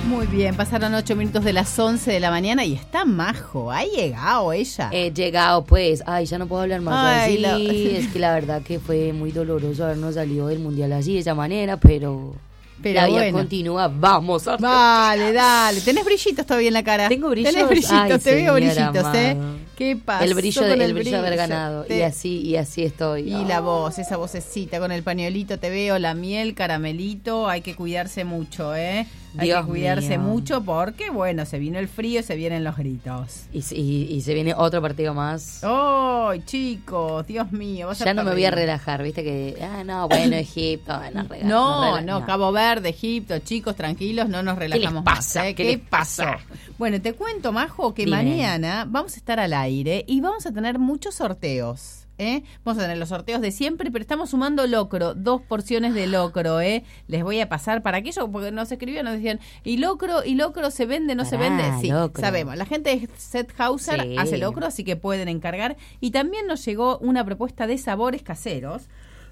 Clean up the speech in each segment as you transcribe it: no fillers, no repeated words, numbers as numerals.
Muy bien, pasaron 8 minutos de las 11 de la mañana y está Majo. ¿Ha llegado ella? He llegado, pues. Ay, ya no puedo hablar más Ay, así. Es que la verdad que fue muy doloroso habernos salido del mundial así, de esa manera, pero la vida continúa. Vamos a... Dale. ¿Tenés brillitos todavía en la cara? Tengo brillos. Tenés brillitos, Ay, te veo señora, brillitos, amado. ¿Qué pasa? El brillo de haber ganado. Y así estoy. Y la voz, esa vocecita con el pañuelito, te veo, la miel, caramelito, hay que cuidarse mucho, ¿eh? Hay que cuidarse mucho porque, bueno, se vino el frío, se vienen los gritos. Y se viene otro partido más. ¡Ay, chicos! Dios mío. Ya no me voy a relajar, viste que... bueno, Egipto, no, Cabo Verde, Egipto, chicos, tranquilos, no nos relajamos más. ¿Qué pasó? Bueno, te cuento, Majo, que mañana vamos a estar al aire y vamos a tener muchos sorteos. Vamos a tener los sorteos de siempre, pero estamos sumando locro, 2 porciones de locro, les voy a pasar para aquello, porque nos escribían, nos decían, ¿y locro se vende, no se vende? Sí, locro. Sabemos, la gente de Sethauser hace locro, así que pueden encargar, y también nos llegó una propuesta de sabores caseros,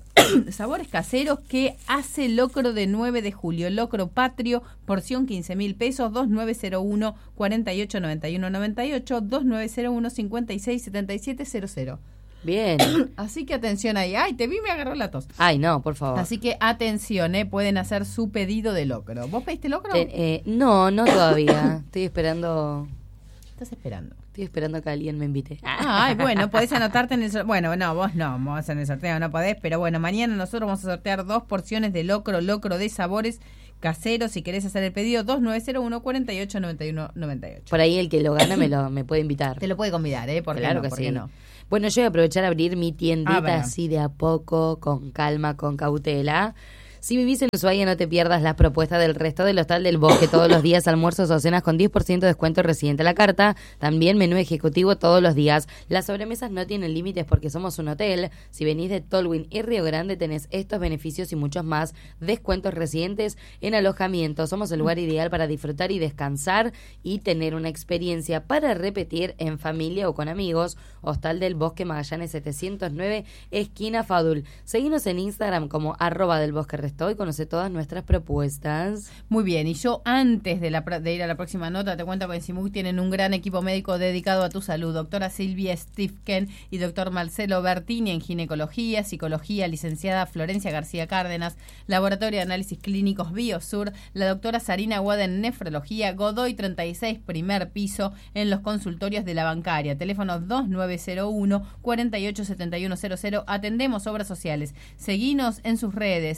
que hace locro de 9 de julio, locro patrio, porción 15.000 pesos, 2901 489198, 2901 567700. Bien. Así que atención ahí. Ay, te vi, me agarró la tos. Ay, no, por favor. Así que atención, pueden hacer su pedido de locro. ¿Vos pediste locro? No todavía. Estoy esperando. ¿Estás esperando? Estoy esperando que alguien me invite. Ay, bueno, podés anotarte en el sorteo. Bueno, no, vos no, vos en el sorteo no podés, pero bueno, mañana nosotros vamos a sortear 2 porciones de locro de sabores caseros. Si querés hacer el pedido, 2901 489198. Por ahí el que lo gana me puede invitar. Te lo puede convidar, ¿por claro qué no? Que sí. No? Bueno, yo voy a aprovechar a abrir mi tiendita así de a poco, con calma, con cautela. Si vivís en Ushuaia, no te pierdas las propuestas del resto del Hostal del Bosque. Todos los días almuerzos o cenas con 10% de descuento residente a la carta. También menú ejecutivo todos los días. Las sobremesas no tienen límites porque somos un hotel. Si venís de Tolwyn y Río Grande, tenés estos beneficios y muchos más. Descuentos residentes en alojamiento. Somos el lugar ideal para disfrutar y descansar y tener una experiencia para repetir en familia o con amigos. Hostal del Bosque, Magallanes 709, esquina Fadul. Seguinos en Instagram como @delbosquerestó y conoce todas nuestras propuestas. Muy bien, y yo antes de ir a la próxima nota, te cuento que en Simug tienen un gran equipo médico dedicado a tu salud. Doctora Silvia Stifken y doctor Marcelo Bertini en ginecología, psicología, licenciada Florencia García Cárdenas, laboratorio de análisis clínicos Biosur, la doctora Sarina Guada en nefrología, Godoy 36, primer piso, en los consultorios de la bancaria. Teléfono 2901 487100. Atendemos obras sociales. Seguinos en sus redes,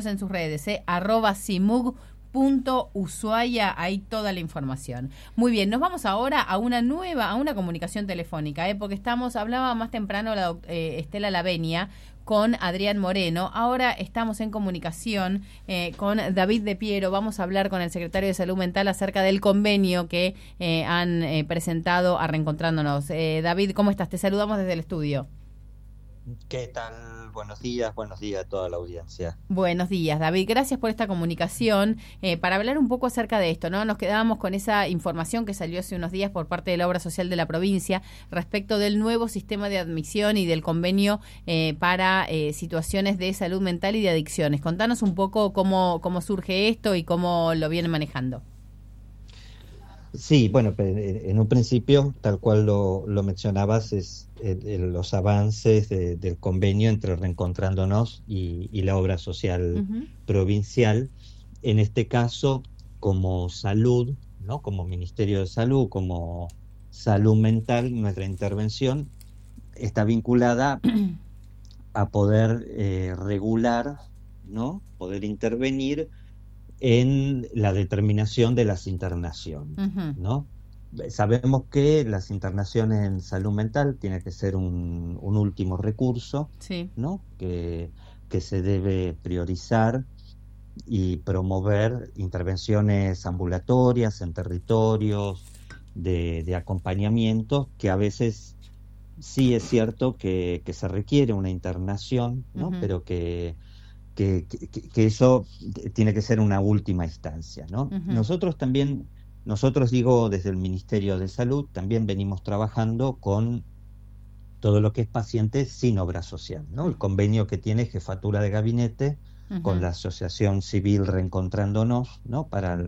@simug.ushuaia, ahí toda la información. Muy bien, nos vamos ahora a una comunicación telefónica, porque hablaba más temprano Estela Lavenia con Adrián Moreno. Ahora estamos en comunicación con David De Piero. Vamos a hablar con el secretario de Salud Mental acerca del convenio que han presentado a Reencontrándonos. David, ¿cómo estás? Te saludamos desde el estudio. ¿Qué tal? Buenos días a toda la audiencia. Buenos días, David. Gracias por esta comunicación. Para hablar un poco acerca de esto, ¿no? Nos quedábamos con esa información que salió hace unos días por parte de la Obra Social de la provincia respecto del nuevo sistema de admisión y del convenio para situaciones de salud mental y de adicciones. Contanos un poco cómo surge esto y cómo lo vienen manejando. Sí, bueno, en un principio, tal cual lo mencionabas, es los avances del convenio entre Reencontrándonos y la Obra Social provincial. En este caso, como salud, ¿no? Como Ministerio de Salud, como salud mental, nuestra intervención está vinculada a poder regular, ¿no? Poder intervenir en la determinación de las internaciones, ¿no? Sabemos que las internaciones en salud mental tiene que ser un último recurso, sí, ¿no? Que se debe priorizar y promover intervenciones ambulatorias en territorios de acompañamiento, que a veces sí es cierto que se requiere una internación, ¿no? Pero que eso tiene que ser una última instancia, ¿no? Nosotros digo, desde el Ministerio de Salud, también venimos trabajando con todo lo que es pacientes sin obra social, ¿no? El convenio que tiene Jefatura de Gabinete con la Asociación Civil Reencontrándonos, ¿no? Para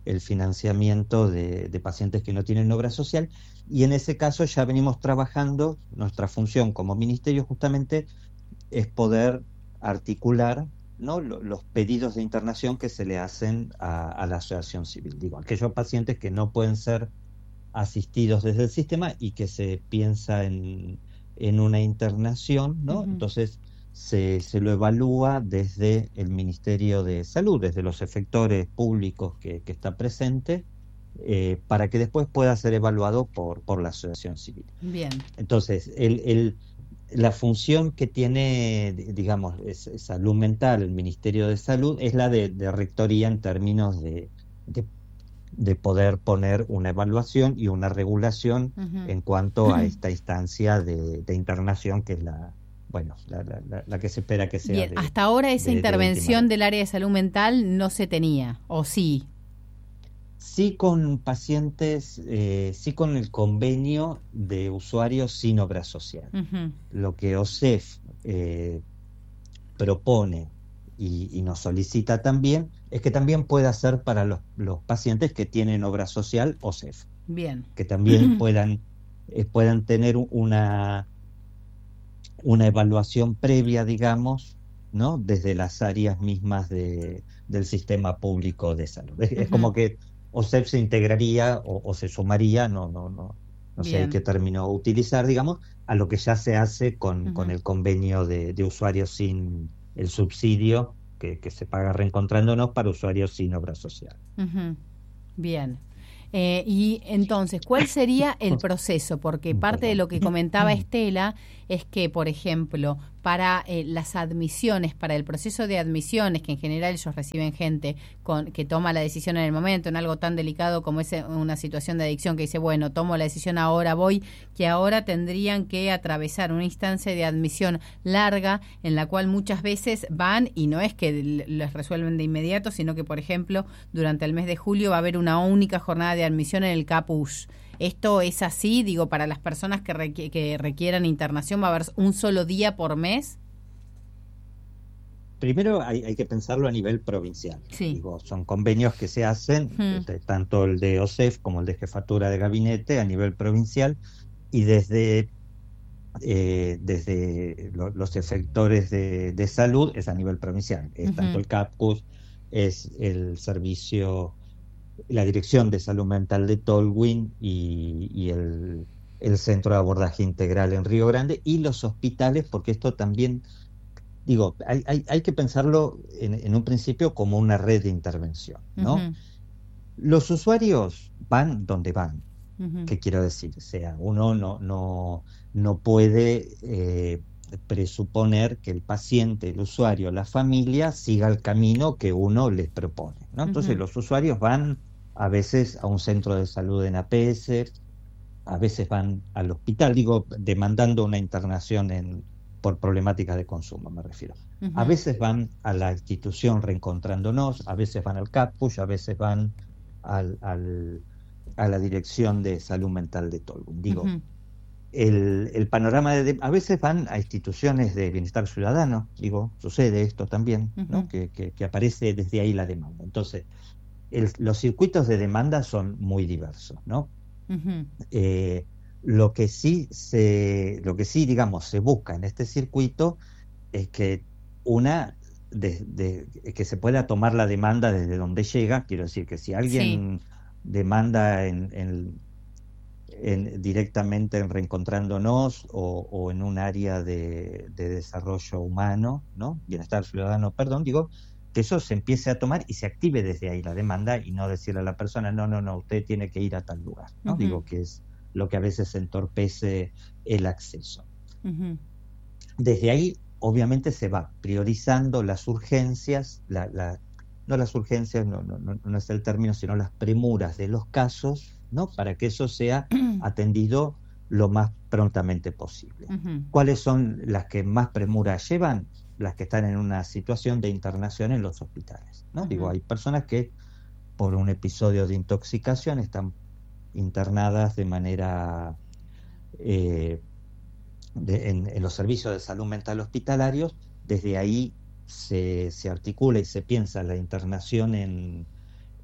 el financiamiento de pacientes que no tienen obra social, y en ese caso ya venimos trabajando. Nuestra función como ministerio justamente es poder articular, ¿no?, los pedidos de internación que se le hacen a la asociación civil. Digo, aquellos pacientes que no pueden ser asistidos desde el sistema y que se piensa en una internación, ¿no? Entonces se lo evalúa desde el Ministerio de Salud, desde los efectores públicos que está presente, para que después pueda ser evaluado por la asociación civil. Bien. Entonces, la función que tiene, digamos, salud mental, el Ministerio de Salud, es la de rectoría en términos de poder poner una evaluación y una regulación en cuanto a esta instancia de internación, que es la que se espera que sea. Bien, hasta ahora esa intervención del área de salud mental no se tenía, ¿o sí? Sí, con pacientes, sí, con el convenio de usuarios sin obra social. Lo que OSEF propone y nos solicita también es que también pueda ser para los pacientes que tienen obra social OSEF. Bien. Que también puedan tener una evaluación previa, digamos, ¿no?, desde las áreas mismas del sistema público de salud. Es como que OSEF se integraría o se sumaría, no sé qué término utilizar, digamos, a lo que ya se hace con el convenio de usuarios sin el subsidio que se paga Reencontrándonos para usuarios sin obra social. Bien. Y entonces, ¿cuál sería el proceso? Porque parte de lo que comentaba Estela es que, por ejemplo, para las admisiones, para el proceso de admisiones, que en general ellos reciben gente que toma la decisión en el momento, en algo tan delicado como es una situación de adicción, que dice, bueno, tomo la decisión ahora, voy, que ahora tendrían que atravesar una instancia de admisión larga, en la cual muchas veces van, y no es que les resuelven de inmediato, sino que, por ejemplo, durante el mes de julio va a haber una única jornada de admisión en el CAPUS. ¿Esto es así? Digo, para las personas que requieran internación, ¿va a haber un solo día por mes? Primero hay que pensarlo a nivel provincial. Sí. Digo, son convenios que se hacen, tanto el de OSEF como el de jefatura de gabinete a nivel provincial, y desde los efectores de salud es a nivel provincial. Es tanto el CAPUS, es el servicio, la Dirección de Salud Mental de Tolwyn y el Centro de Abordaje Integral en Río Grande, y los hospitales, porque esto también, digo, hay que pensarlo en un principio como una red de intervención, ¿no? Los usuarios van donde van. ¿Qué quiero decir? O sea, uno no puede presuponer que el paciente, el usuario, la familia siga el camino que uno les propone, ¿no? Entonces los usuarios van a veces a un centro de salud en APS, a veces van al hospital, digo, demandando una internación por problemáticas de consumo, me refiero. A veces van a la institución Reencontrándonos, a veces van al CAPUS, a veces van a la Dirección de Salud Mental de Tolwyn. Digo, el panorama a veces van a instituciones de bienestar ciudadano, digo, sucede esto también, ¿no? Que aparece desde ahí la demanda. Entonces, los circuitos de demanda son muy diversos, ¿no? Lo que sí, digamos, se busca en este circuito es que que se pueda tomar la demanda desde donde llega. Quiero decir que si alguien demanda directamente en Reencontrándonos o en un área de desarrollo humano, ¿no?, bienestar ciudadano, digo, que eso se empiece a tomar y se active desde ahí la demanda, y no decirle a la persona, no, usted tiene que ir a tal lugar, ¿no? Digo, que es lo que a veces entorpece el acceso. Desde ahí, obviamente, se va priorizando las urgencias, no las urgencias, no es el término, sino las premuras de los casos, ¿no?, para que eso sea atendido lo más prontamente posible. ¿Cuáles son las que más premura llevan? Las que están en una situación de internación en los hospitales, ¿no? Digo, hay personas que por un episodio de intoxicación están internadas de manera en los servicios de salud mental hospitalarios. Desde ahí se articula y se piensa la internación en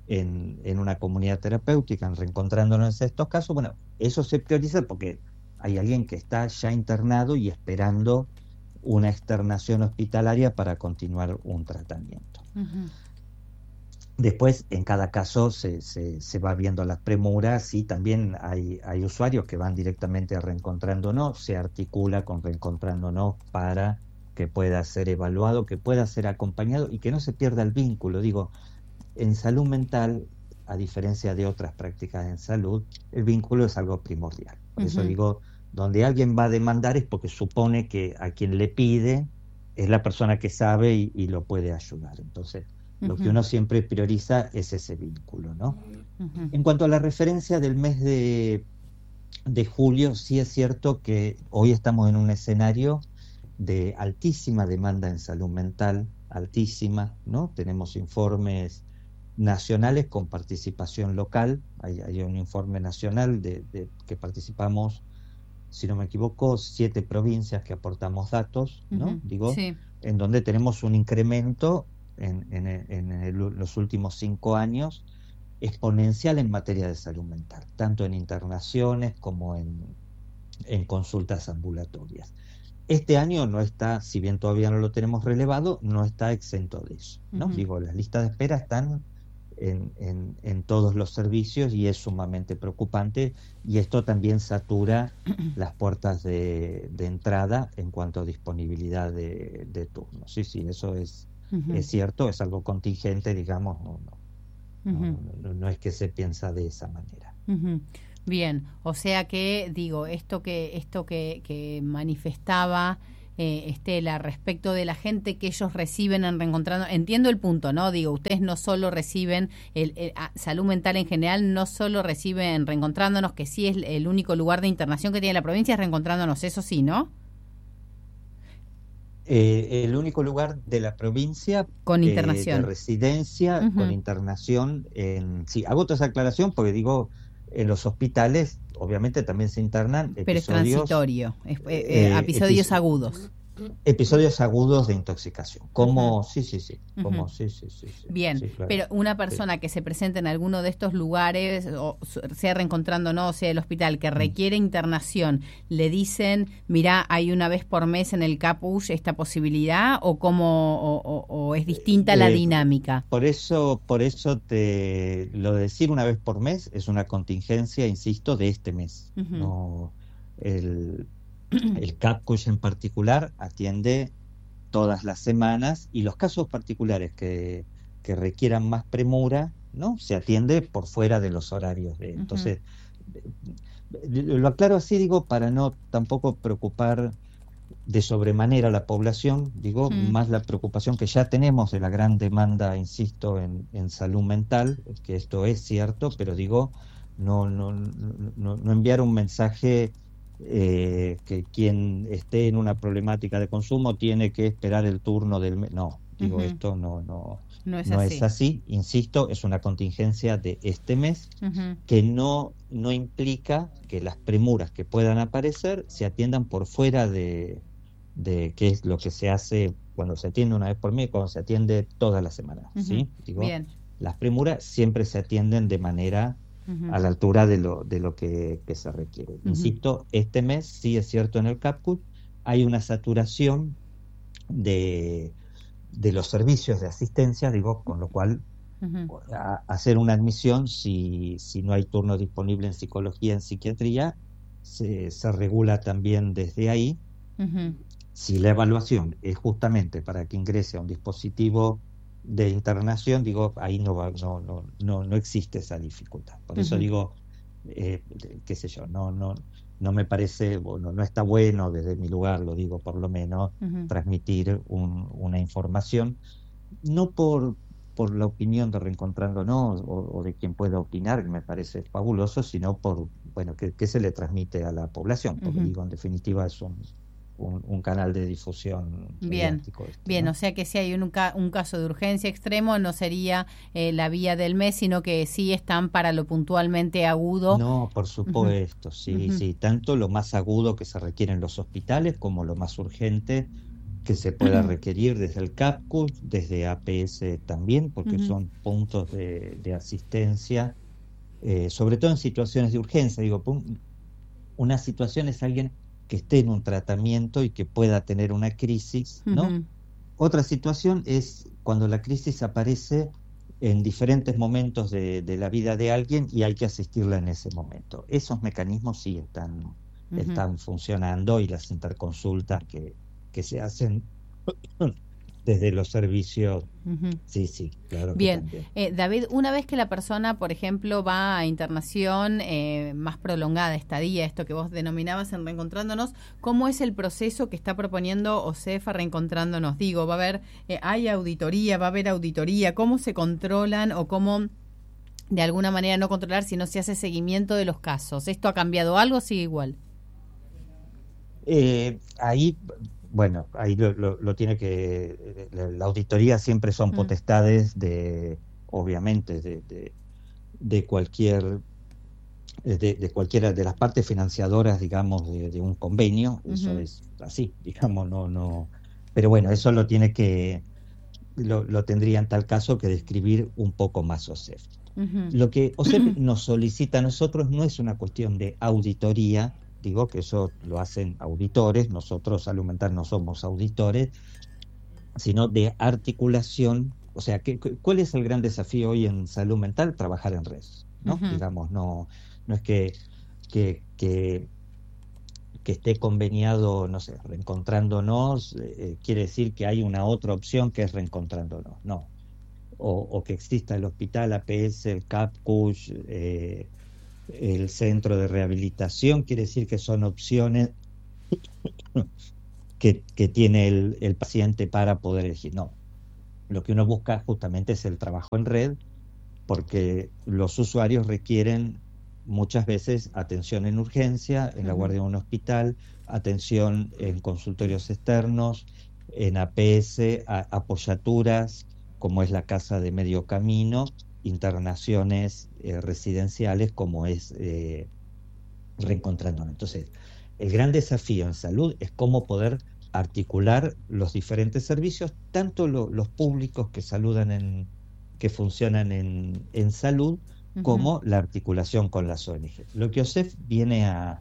en una comunidad terapéutica, en reencontrándonos en estos casos, bueno, eso se prioriza porque hay alguien que está ya internado y esperando una externación hospitalaria para continuar un tratamiento. Uh-huh. Después, en cada caso, se va viendo las premuras y también hay usuarios que van directamente a Reencontrándonos, se articula con Reencontrándonos para que pueda ser evaluado, que pueda ser acompañado y que no se pierda el vínculo. Digo, en salud mental, a diferencia de otras prácticas en salud, el vínculo es algo primordial. Por eso digo, donde alguien va a demandar es porque supone que a quien le pide es la persona que sabe y lo puede ayudar. Entonces, lo que uno siempre prioriza es ese vínculo, ¿no? En cuanto a la referencia del mes de julio, sí es cierto que hoy estamos en un escenario de altísima demanda en salud mental, altísima, ¿no? Tenemos informes nacionales con participación local, hay un informe nacional de que participamos, si no me equivoco, 7 provincias que aportamos datos, ¿no? Sí. En donde tenemos un incremento en los últimos 5 años exponencial en materia de salud mental, tanto en internaciones como en consultas ambulatorias. Este año no está, si bien todavía no lo tenemos relevado, no está exento de eso, ¿no? Digo, las listas de espera están en todos los servicios y es sumamente preocupante, y esto también satura las puertas de entrada en cuanto a disponibilidad de turnos. Sí, eso es cierto, es algo contingente, digamos, no es que se piensa de esa manera. Bien, o sea que, digo, esto que manifestaba Estela respecto de la gente que ellos reciben en Reencontrando, entiendo el punto, ¿no? Digo, ustedes no solo reciben salud mental en general, no solo reciben Reencontrándonos, que sí es el único lugar de internación que tiene la provincia, es Reencontrándonos, eso sí, ¿no? El único lugar de la provincia con internación de residencia con internación sí, hago toda esa aclaración porque digo, en los hospitales obviamente también se internan episodios, pero es transitorio, episodios agudos. Episodios agudos de intoxicación, como sí. Bien, sí, claro. Pero una persona que se presente en alguno de estos lugares, o sea Reencontrándonos, sea el hospital, que requiere internación, ¿le dicen, mirá, hay una vez por mes en el CAPUSH esta posibilidad, o cómo o es distinta la dinámica? Por eso lo de decir una vez por mes es una contingencia, insisto, de este mes. No, el CAPUSH en particular atiende todas las semanas, y los casos particulares que requieran más premura, ¿no? Se atiende por fuera de los horarios de. Entonces, lo aclaro así, digo, para no tampoco preocupar de sobremanera a la población, digo, más la preocupación que ya tenemos de la gran demanda, insisto, en salud mental, que esto es cierto, pero digo, no enviar un mensaje que quien esté en una problemática de consumo tiene que esperar el turno del mes. No, digo, esto no es así, insisto, es una contingencia de este mes que no implica que las premuras que puedan aparecer se atiendan por fuera de qué es lo que se hace cuando se atiende una vez por mes, cuando se atiende todas las semanas, ¿sí? Digo, bien. Las premuras siempre se atienden de manera a la altura de lo que se requiere. Insisto, este mes sí es cierto, en el CAPUSH hay una saturación de los servicios de asistencia, digo, con lo cual hacer una admisión, si no hay turno disponible en psicología, en psiquiatría, se regula también desde ahí. Si la evaluación es justamente para que ingrese a un dispositivo de internación, digo, ahí no existe esa dificultad. Por eso digo, qué sé yo, no me parece, bueno, no está bueno desde mi lugar, lo digo por lo menos, transmitir una información, no por la opinión de Reencontrándonos o de quien pueda opinar, que me parece fabuloso, sino por, bueno, que se le transmite a la población, porque digo, en definitiva es un canal de difusión mediático. Bien, ¿no? O sea que si hay un caso de urgencia extremo, no sería la vía del mes, sino que sí están para lo puntualmente agudo. No, por supuesto, sí, tanto lo más agudo que se requiere en los hospitales como lo más urgente que se pueda requerir desde el CAPCUS, desde APS también, porque son puntos de asistencia, sobre todo en situaciones de urgencia. Digo, una situación es alguien que esté en un tratamiento y que pueda tener una crisis, ¿no? Otra situación es cuando la crisis aparece en diferentes momentos de la vida de alguien y hay que asistirla en ese momento. Esos mecanismos sí están funcionando, y las interconsultas que se hacen desde los servicios, sí, claro. Bien, David, una vez que la persona, por ejemplo, va a internación más prolongada, estadía, esto que vos denominabas en Reencontrándonos, ¿cómo es el proceso que está proponiendo OSEF a Reencontrándonos? Digo, va a haber, hay auditoría, va a haber auditoría, ¿cómo se controlan o cómo de alguna manera no controlar si no se hace seguimiento de los casos? ¿Esto ha cambiado algo o sigue igual? Ahí lo tiene que... La auditoría siempre son potestades obviamente, de cualquiera de las partes financiadoras, digamos, de un convenio. Eso es así, digamos, no. Pero bueno, eso lo tendría en tal caso que describir un poco más OSEF. Lo que OSEF nos solicita a nosotros no es una cuestión de auditoría. Digo que eso lo hacen auditores, nosotros Salud Mental no somos auditores, sino de articulación. O sea, ¿cuál es el gran desafío hoy en salud mental? Trabajar en red, ¿no? Digamos, no es que esté conveniado, no sé, Reencontrándonos, quiere decir que hay una otra opción que es Reencontrándonos, no. O que exista el hospital, APS, el CAPCUS, el centro de rehabilitación, quiere decir que son opciones que tiene el paciente para poder elegir. No, lo que uno busca justamente es el trabajo en red, porque los usuarios requieren muchas veces atención en urgencia, en la guardia de un hospital, atención en consultorios externos, en APS, apoyaturas, como es la casa de medio camino, internaciones residenciales, como es Reencontrándonos. Entonces, el gran desafío en salud es cómo poder articular los diferentes servicios, tanto los públicos que funcionan en salud, como la articulación con las ONG. Lo que OSEF viene a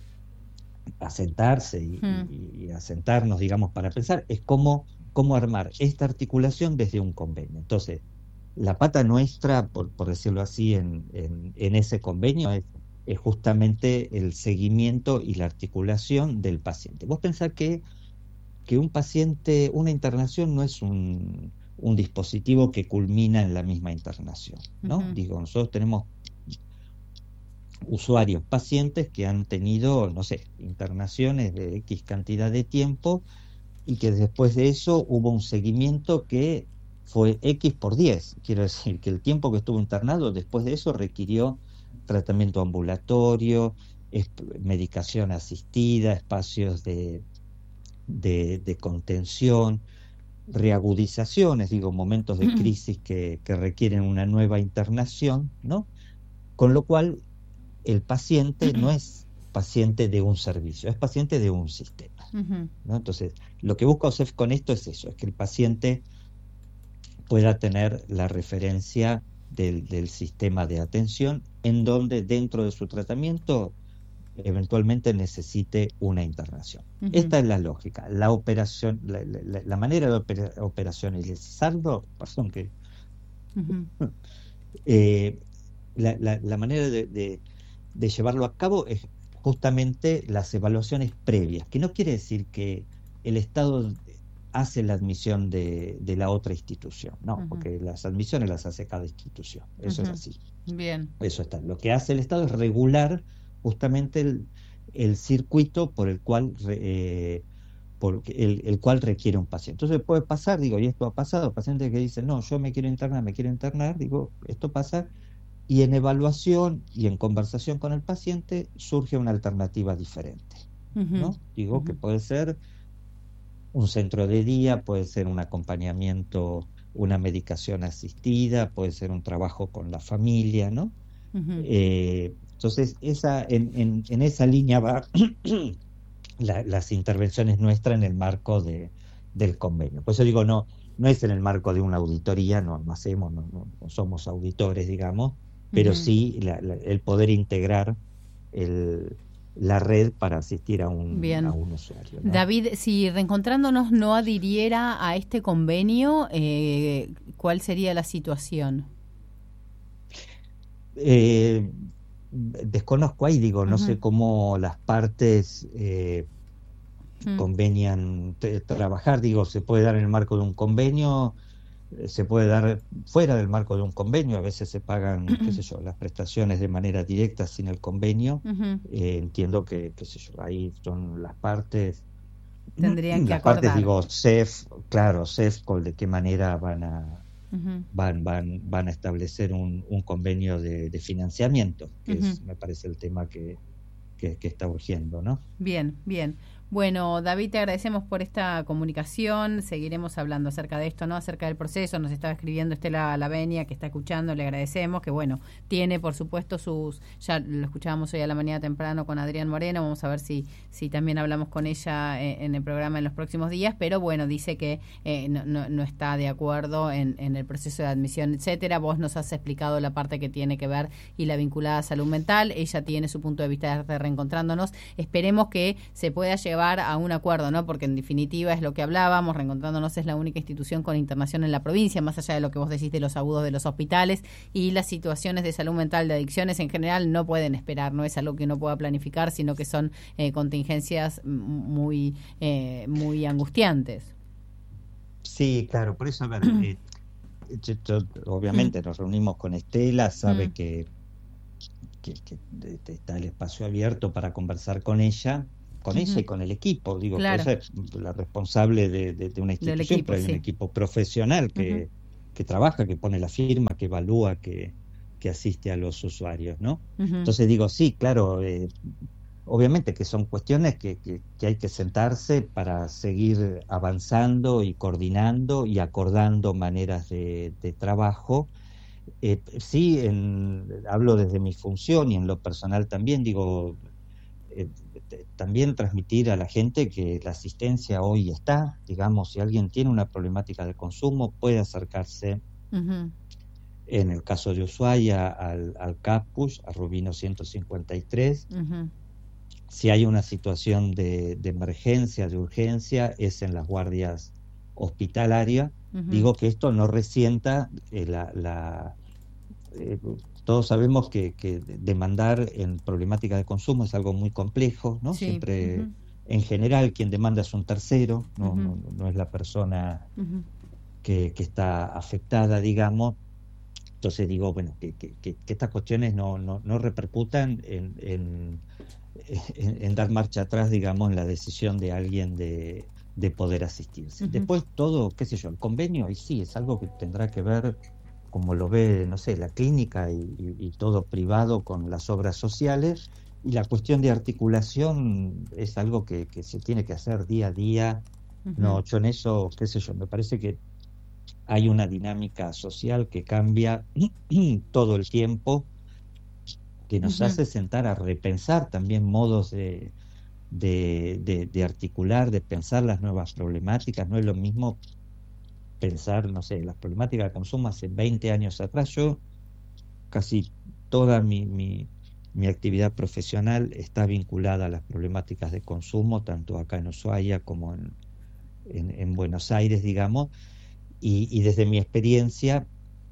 sentarse y a sentarnos, digamos, para pensar es cómo armar esta articulación desde un convenio. Entonces, la pata nuestra, por decirlo así, en ese convenio es justamente el seguimiento y la articulación del paciente. Vos pensás que un paciente, una internación no es un dispositivo que culmina en la misma internación, ¿no? Digo, nosotros tenemos usuarios, pacientes que han tenido, no sé, internaciones de X cantidad de tiempo, y que después de eso hubo un seguimiento que fue X por 10. Quiero decir que el tiempo que estuvo internado después de eso requirió tratamiento ambulatorio, medicación asistida, espacios de contención, reagudizaciones, digo, momentos de crisis que requieren una nueva internación, ¿no? Con lo cual el paciente no es paciente de un servicio, es paciente de un sistema, ¿no? Entonces, lo que busca OSEF con esto es eso, es que el paciente pueda tener la referencia del sistema de atención, en donde dentro de su tratamiento eventualmente necesite una internación. Esta es la lógica. La operación, la manera de operacionalizarlo, la manera de llevarlo a cabo es justamente las evaluaciones previas, que no quiere decir que el Estado hace la admisión de la otra institución, no, porque las admisiones las hace cada institución, eso es así. Bien. Eso está. Lo que hace el Estado es regular justamente el circuito por el cual el cual requiere un paciente. Entonces puede pasar, digo, y esto ha pasado, pacientes que dicen, no, yo me quiero internar, digo, esto pasa, y en evaluación y en conversación con el paciente surge una alternativa diferente, ¿no? Digo, que puede ser un centro de día, puede ser un acompañamiento, una medicación asistida, puede ser un trabajo con la familia, ¿no? Entonces, en esa línea va las intervenciones nuestras en el marco de del convenio. Por eso digo, no es en el marco de una auditoría, no somos auditores, digamos, pero sí el poder integrar la red para asistir a un usuario, ¿no? David, si Reencontrándonos no adhiriera a este convenio, ¿cuál sería la situación? Desconozco ahí, no sé cómo las partes convenian trabajar, se puede dar en el marco de un convenio, se puede dar fuera del marco de un convenio, a veces se pagan, las prestaciones de manera directa sin el convenio. Entiendo que, ahí son las partes. Tendrían que acordar. CEFCOL, de qué manera van a establecer un convenio de financiamiento, que me parece el tema que está urgiendo, ¿no? Bien. Bueno, David, te agradecemos por esta comunicación. Seguiremos hablando acerca de esto, ¿no? Acerca del proceso. Nos estaba escribiendo Estela Lavenia, que está escuchando. Le agradecemos, que bueno, tiene por supuesto ya lo escuchábamos hoy a la mañana temprano con Adrián Moreno. Vamos a ver si también hablamos con ella en el programa en los próximos días. Pero bueno, dice que no está de acuerdo en el proceso de admisión, etcétera. Vos nos has explicado la parte que tiene que ver y la vinculada a salud mental. Ella tiene su punto de vista de Reencontrándonos. Esperemos que se pueda llevar a un acuerdo, ¿no? Porque en definitiva es lo que hablábamos, Reencontrándonos es la única institución con internación en la provincia, más allá de lo que vos decís de los agudos de los hospitales, y las situaciones de salud mental, de adicciones en general no pueden esperar, no es algo que uno pueda planificar, sino que son contingencias muy angustiantes. Sí, claro, por eso, a ver, obviamente nos reunimos con Estela, sabe que está el espacio abierto para conversar con ella y con el equipo. Claro. Que ella es la responsable de una institución, equipo, pero hay un equipo profesional que trabaja, que pone la firma, que evalúa, que asiste a los usuarios, ¿no? Entonces sí, claro, obviamente que son cuestiones que hay que sentarse para seguir avanzando y coordinando y acordando maneras de trabajo. Sí, hablo desde mi función y en lo personal también, también transmitir a la gente que la asistencia hoy está, si alguien tiene una problemática de consumo, puede acercarse, en el caso de Ushuaia, al CAPUS, a Rubino 153. Si hay una situación de emergencia, de urgencia, es en las guardias hospitalarias. Digo que esto no resienta todos sabemos que demandar en problemática de consumo es algo muy complejo, ¿no? Sí. Siempre, en general, quien demanda es un tercero, no es la persona que está afectada, digamos. Entonces que estas cuestiones no repercutan en dar marcha atrás, digamos, en la decisión de alguien de poder asistirse. Después todo, el convenio, y sí, es algo que tendrá que ver, como lo ve, la clínica y todo privado, con las obras sociales, y la cuestión de articulación es algo que se tiene que hacer día a día. No, yo en eso, me parece que hay una dinámica social que cambia todo el tiempo, que nos hace sentar a repensar también modos de articular, de pensar las nuevas problemáticas. No es lo mismo pensar, las problemáticas de consumo hace 20 años atrás. Yo casi toda mi actividad profesional está vinculada a las problemáticas de consumo, tanto acá en Ushuaia como en Buenos Aires, digamos, y desde mi experiencia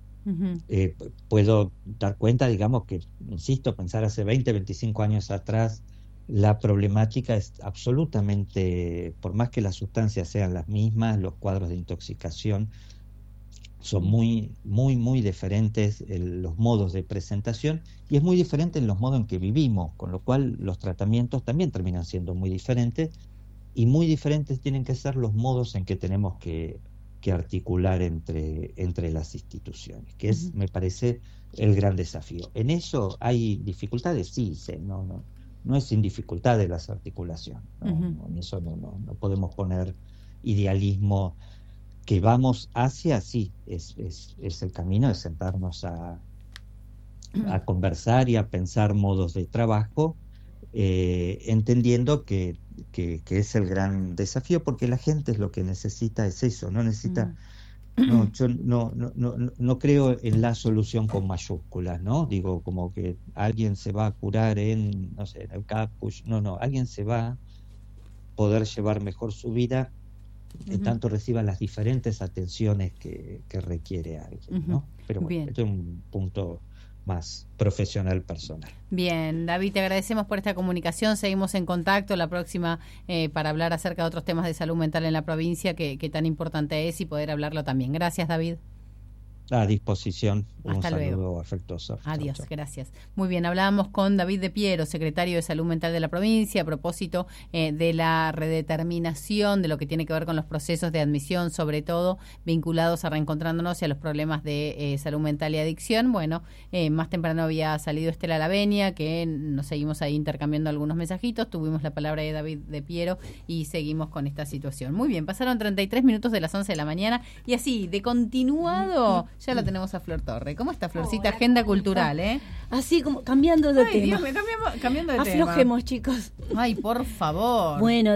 puedo dar cuenta, que, insisto, pensar hace 20, 25 años atrás, la problemática es absolutamente, por más que las sustancias sean las mismas, los cuadros de intoxicación son muy, muy, muy diferentes, los modos de presentación, y es muy diferente en los modos en que vivimos, con lo cual los tratamientos también terminan siendo muy diferentes, y muy diferentes tienen que ser los modos en que tenemos que articular entre las instituciones, que es, me parece, el gran desafío. En eso hay dificultades, sí, no es sin dificultades las articulaciones, en eso no podemos poner idealismo. Que vamos hacia, sí, es el camino de sentarnos a conversar y a pensar modos de trabajo, entendiendo que que es el gran desafío, porque la gente es lo que necesita, es eso, no necesita... No, yo no creo en la solución con mayúsculas, ¿no? Digo, como que alguien se va a curar en, no sé, en el Capuch. No, alguien se va a poder llevar mejor su vida en tanto reciba las diferentes atenciones que requiere alguien, ¿no? Pero bueno, este es un punto más profesional, personal. Bien, David, te agradecemos por esta comunicación, seguimos en contacto la próxima para hablar acerca de otros temas de salud mental en la provincia que tan importante es y poder hablarlo también. Gracias, David. A disposición. Hasta un luego. Saludo afectuoso. Adiós, chau. Gracias. Muy bien, hablábamos con David De Piero, secretario de Salud Mental de la provincia, a propósito de la redeterminación de lo que tiene que ver con los procesos de admisión, sobre todo vinculados a Reencontrándonos y a los problemas de salud mental y adicción. Bueno, más temprano había salido Estela Lavenia, que nos seguimos ahí intercambiando algunos mensajitos, tuvimos la palabra de David De Piero y seguimos con esta situación. Muy bien, pasaron 33 minutos de las 11 de la mañana y así, de continuado... Ya la tenemos a Flor Torre. ¿Cómo está, Florcita? Agenda cultural, ¿eh? Así como cambiando de tema. Dios mío, cambiando de tema. Aflojemos, chicos. Ay, por favor. Bueno,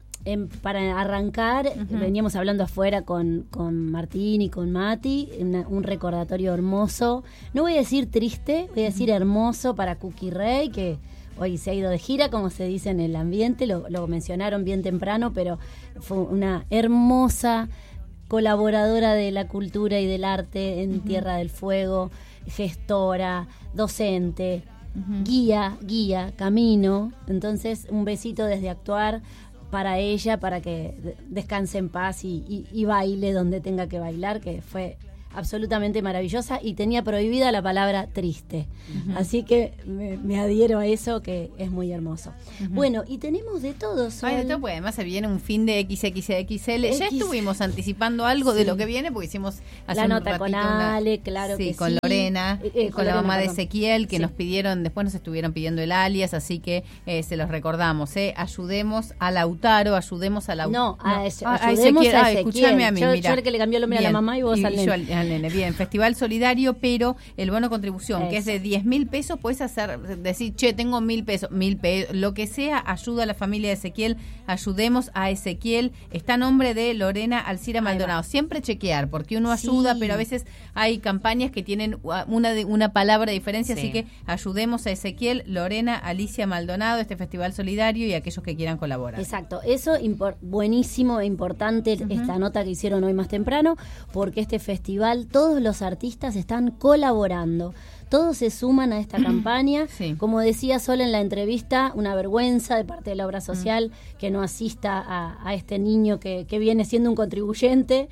para arrancar, veníamos hablando afuera con Martín y con Mati, un recordatorio hermoso. No voy a decir triste, voy a decir hermoso para Cookie Rey, que hoy se ha ido de gira, como se dice en el ambiente, lo mencionaron bien temprano, pero fue una hermosa colaboradora de la cultura y del arte en Tierra del Fuego, gestora, docente, guía, camino. Entonces, un besito desde Actuar para ella, para que descanse en paz y baile donde tenga que bailar, que fue absolutamente maravillosa y tenía prohibida la palabra triste. Así que me adhiero a eso, que es muy hermoso. Bueno, y tenemos de todo, Sol. Ay, de todo, pues además se viene un fin de XXXL. Ya estuvimos anticipando algo de lo que viene, porque hicimos hace la nota con Ale, claro que sí. Con Lorena, con la mamá de Ezequiel, que sí. nos pidieron, después nos estuvieron pidiendo el alias, así que se los recordamos, ayudemos a Lautaro, ayudemos a Lautaro. Ayudemos a Ezequiel. Escuchame a mí, yo el que le cambió el nombre a la mamá y vos al nene. Bien, festival solidario, pero el bono contribución, eso, que es de 10.000 pesos, puedes decir, tengo 1.000 pesos, lo que sea, ayuda a la familia de Ezequiel, ayudemos a Ezequiel, está a nombre de Lorena Alcira Maldonado, siempre chequear, porque uno ayuda, pero a veces hay campañas que tienen una palabra de diferencia, así que ayudemos a Ezequiel, Lorena Alicia Maldonado, este festival solidario y aquellos que quieran colaborar. Exacto, eso buenísimo e importante esta nota que hicieron hoy más temprano, porque este festival, todos los artistas están colaborando, todos se suman a esta campaña. Como decía Sol en la entrevista, una vergüenza de parte de la obra social que no asista a este niño que viene siendo un contribuyente.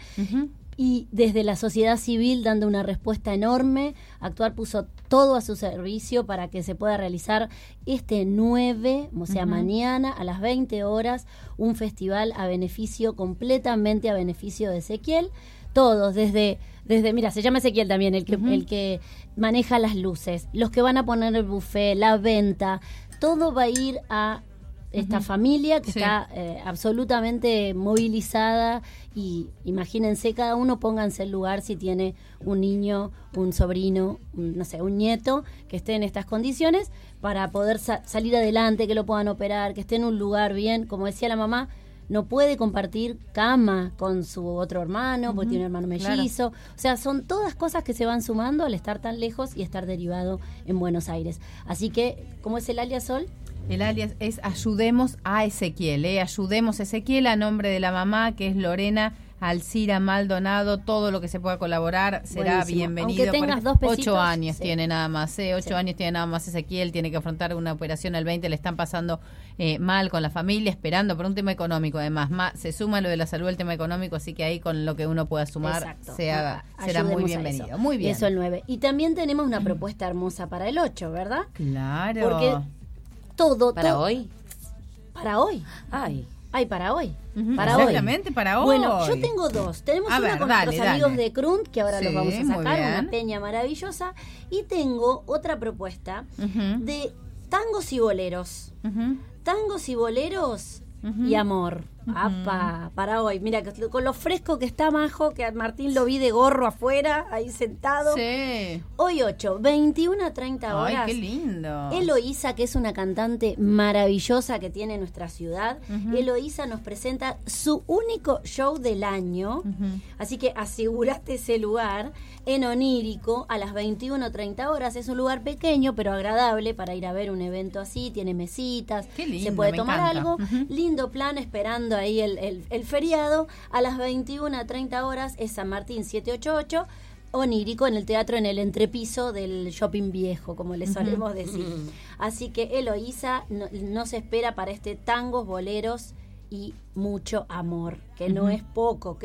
Y desde la sociedad civil dando una respuesta enorme. Actuar puso todo a su servicio para que se pueda realizar este 9, o sea, mañana a las 20 horas, un festival completamente a beneficio de Ezequiel. Todos, desde mira, se llama Ezequiel también, el que maneja las luces, los que van a poner el buffet, la venta, todo va a ir a esta familia que está absolutamente movilizada. Y imagínense, cada uno pónganse el lugar si tiene un niño, un sobrino, un nieto que esté en estas condiciones para poder salir adelante, que lo puedan operar, que esté en un lugar bien. Como decía la mamá, no puede compartir cama con su otro hermano, porque tiene un hermano mellizo. Claro. O sea, son todas cosas que se van sumando al estar tan lejos y estar derivado en Buenos Aires. Así que, ¿cómo es el alias, Sol? El alias es Ayudemos a Ezequiel, Ayudemos a Ezequiel, a nombre de la mamá, que es Lorena Alcira Maldonado. Todo lo que se pueda colaborar será buenísimo. Bienvenido. Aunque tengas 2 pesitos. 8 años tiene nada más, 8 años tiene nada más Ezequiel, tiene que afrontar una operación al 20, le están pasando mal con la familia, esperando por un tema económico, además, se suma lo de la salud, el tema económico, así que ahí con lo que uno pueda sumar será muy bienvenido. Muy bien. Eso el 9. Y también tenemos una propuesta hermosa para el 8, ¿verdad? Claro. Porque ¿Para hoy? Para hoy. Para hoy. Exactamente, para hoy. Bueno, yo tengo 2. Tenemos una con nuestros amigos de Crunt, que ahora los vamos a sacar, una peña maravillosa. Y tengo otra propuesta de tangos y boleros. Tangos y boleros y amor. Apa, para hoy. Mira, con lo fresco que está, Majo, que a Martín lo vi de gorro afuera, ahí sentado. Sí. Hoy 21 a 30 horas. Ay, qué lindo. Eloísa, que es una cantante maravillosa que tiene nuestra ciudad. Eloísa nos presenta su único show del año. Así que aseguraste ese lugar en Onírico a las 21:30 horas. Es un lugar pequeño, pero agradable para ir a ver un evento así. Tiene mesitas, qué lindo, se puede tomar encanta. algo. Lindo plan, esperando ahí el feriado. A las 21:30 horas es San Martín 788. Onírico, en el teatro, en el entrepiso del shopping viejo, como le solemos decir. Así que Eloísa nos espera para este tangos, boleros y mucho amor, que no es poco,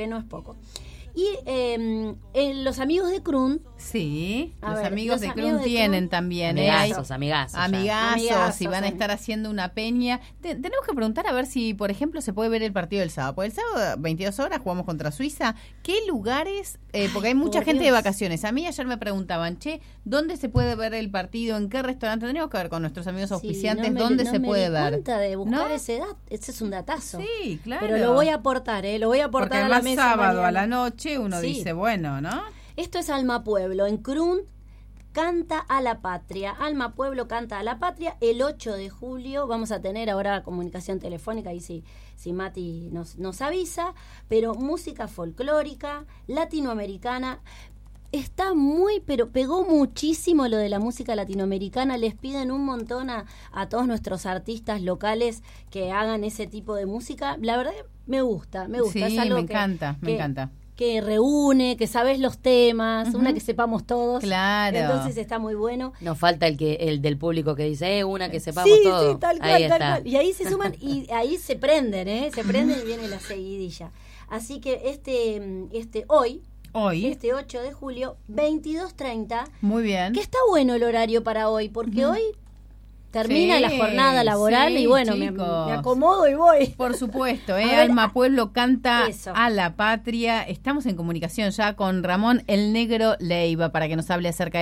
Y los amigos de Crun. Sí, los amigos de Crun tienen también. Amigazos, y van a estar haciendo una peña. Tenemos que preguntar a ver si, por ejemplo, se puede ver el partido del sábado. Porque el sábado, 22 horas, jugamos contra Suiza. ¿Qué lugares? Porque hay mucha gente de vacaciones. A mí ayer me preguntaban, ¿dónde se puede ver el partido? ¿En qué restaurante? Tenemos que ver con nuestros amigos auspiciantes dónde se puede ver. Cuenta de buscar ese es un datazo. Sí, claro. Pero lo voy a aportar, lo voy a aportar a la mesa sábado mañana. A la noche uno dice, bueno, ¿no? Esto es Alma Pueblo. En Crun canta a la patria. Alma Pueblo canta a la patria. El 8 de julio vamos a tener ahora comunicación telefónica, ahí si Mati nos avisa, pero música folclórica, latinoamericana. Está pero pegó muchísimo lo de la música latinoamericana. Les piden un montón a todos nuestros artistas locales que hagan ese tipo de música. La verdad me gusta. Sí, es algo me encanta. Que reúne, que sabes los temas, una que sepamos todos. Claro. Entonces está muy bueno. Nos falta el del público que dice, una que sepamos todo. Sí, tal cual. Y ahí se suman y ahí se prenden, se prenden y viene la seguidilla. Así que hoy, este 8 de julio, 22:30. Muy bien. Que está bueno el horario para hoy, porque hoy termina la jornada laboral y bueno, me acomodo y voy. Por supuesto, Alma Pueblo canta a la patria. Estamos en comunicación ya con Ramón el Negro Leiva para que nos hable acerca de